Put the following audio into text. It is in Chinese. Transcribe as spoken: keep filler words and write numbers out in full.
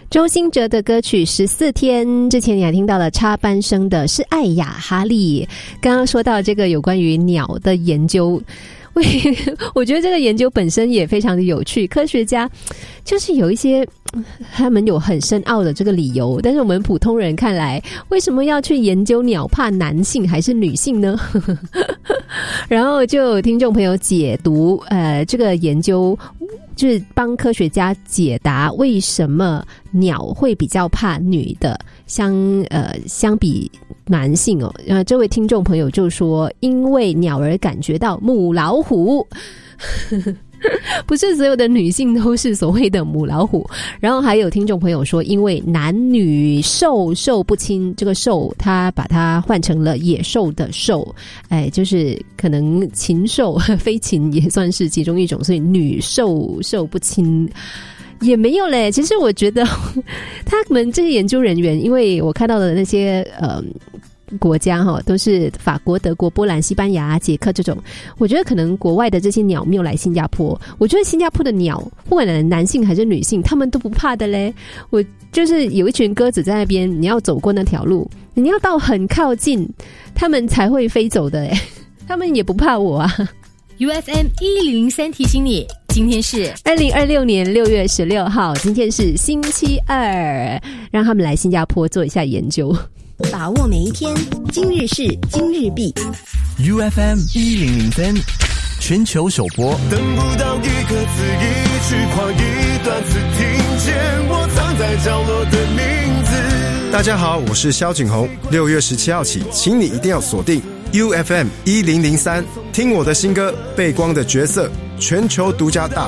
周兴哲的歌曲《十四天》，之前你还听到了插班生的是艾雅哈利。刚刚说到这个有关于鸟的研究，我觉得这个研究本身也非常的有趣，科学家就是有一些他们有很深奥的这个理由，但是我们普通人看来，为什么要去研究鸟怕男性还是女性呢？然后就有听众朋友解读呃这个研究，就是帮科学家解答为什么鸟会比较怕女的，相呃相比男性哦。呃，这位听众朋友就说，因为鸟儿感觉到母老虎。不是所有的女性都是所谓的母老虎。然后还有听众朋友说，因为男女授受不亲，这个授他把它换成了野兽的兽，哎，就是可能禽兽飞禽也算是其中一种，所以女授受不亲也没有嘞。其实我觉得他们这些研究人员，因为我看到的那些呃国家哈，都是法国、德国、波兰、西班牙、捷克这种。我觉得可能国外的这些鸟没有来新加坡，我觉得新加坡的鸟，不管男性还是女性，他们都不怕的嘞。我就是有一群鸽子在那边，你要走过那条路，你要到很靠近，他们才会飞走的诶，他们也不怕我啊。 U F M 一零零三提醒你，今天是二零二六年六月十六号，今天是星期二，让他们来新加坡做一下研究。 把握每一天，今日事今日毕。 U F M 一零零三全球首播。 等不到一个字，一句话，一段词，听见我藏在角落的名字。 大家好，我是萧景宏。六月十七号起，请你一定要锁定 U F M 一零零三，听我的新歌《背光的角色》全球独家大